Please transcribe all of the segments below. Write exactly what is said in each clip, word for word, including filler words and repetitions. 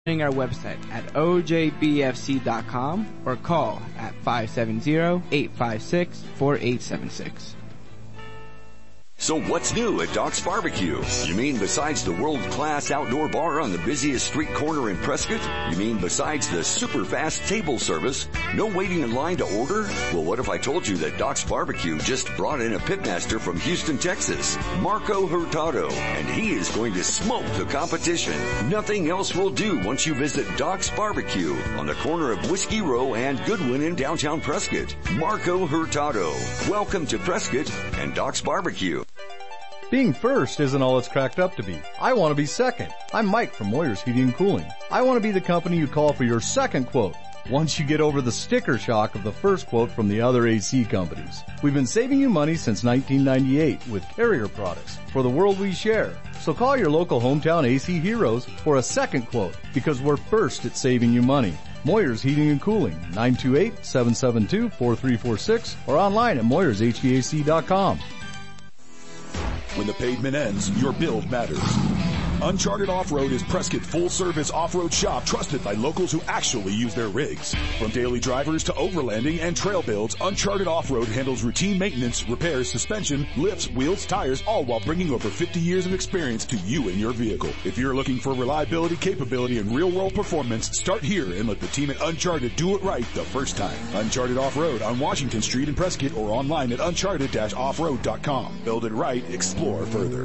our website at o j b f c dot com or call at five seven zero, eight five six, four eight seven six. So what's new at Doc's Barbecue? You mean besides the world-class outdoor bar on the busiest street corner in Prescott? You mean besides the super-fast table service? No waiting in line to order? Well, what if I told you that Doc's Barbecue just brought in a pitmaster from Houston, Texas, Marco Hurtado, and he is going to smoke the competition. Nothing else will do once you visit Doc's Barbecue on the corner of Whiskey Row and Goodwin in downtown Prescott. Marco Hurtado. Welcome to Prescott and Doc's Barbecue. Being first isn't all it's cracked up to be. I want to be second. I'm Mike from Moyer's Heating and Cooling. I want to be the company you call for your second quote once you get over the sticker shock of the first quote from the other A C companies. We've been saving you money since nineteen ninety-eight with Carrier products for the world we share. So call your local hometown A C heroes for a second quote because we're first at saving you money. Moyer's Heating and Cooling, nine two eight, seven seven two, four three four six or online at moyers h v a c dot com. When the pavement ends, your build matters. Uncharted Off-Road is Prescott's full-service off-road shop trusted by locals who actually use their rigs. From daily drivers to overlanding and trail builds, Uncharted Off-Road handles routine maintenance, repairs, suspension, lifts, wheels, tires, all while bringing over fifty years of experience to you and your vehicle. If you're looking for reliability, capability, and real-world performance, start here and let the team at Uncharted do it right the first time. Uncharted Off-Road on Washington Street in Prescott or online at uncharted dash off road dot com. Build it right, explore further.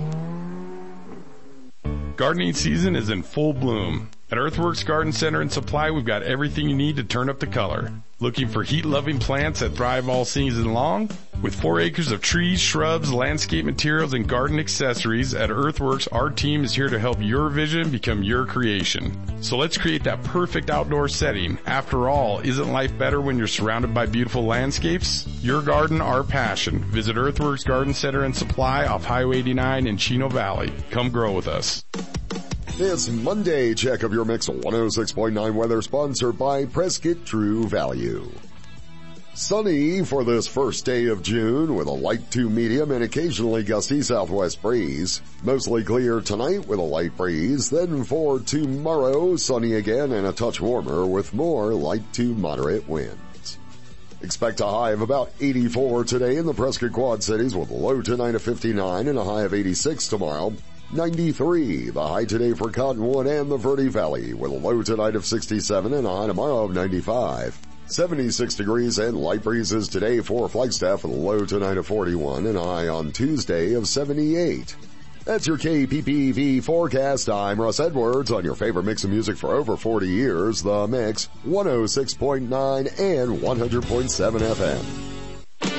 Gardening season is in full bloom. At Earthworks Garden Center and Supply, we've got everything you need to turn up the color. Looking for heat-loving plants that thrive all season long? With four acres of trees, shrubs, landscape materials, and garden accessories, at Earthworks, our team is here to help your vision become your creation. So let's create that perfect outdoor setting. After all, isn't life better when you're surrounded by beautiful landscapes? Your garden, our passion. Visit Earthworks Garden Center and Supply off Highway eighty-nine in Chino Valley. Come grow with us. This Monday check of your mix one oh six point nine weather sponsored by Prescott True Value. Sunny for this first day of June with a light to medium and occasionally gusty southwest breeze. Mostly clear tonight with a light breeze. Then for tomorrow, sunny again and a touch warmer with more light to moderate winds. Expect a high of about eighty-four today in the Prescott Quad Cities with a low tonight of fifty-nine and a high of eighty-six tomorrow. ninety-three, the high today for Cottonwood and the Verde Valley with a low tonight of sixty-seven and a high tomorrow of ninety-five. seventy-six degrees and light breezes today for Flagstaff with a low tonight of forty-one and a high on Tuesday of seventy-eight. That's your K P P V forecast. I'm Russ Edwards on your favorite mix of music for over forty years, The Mix, one oh six point nine and one hundred point seven F M.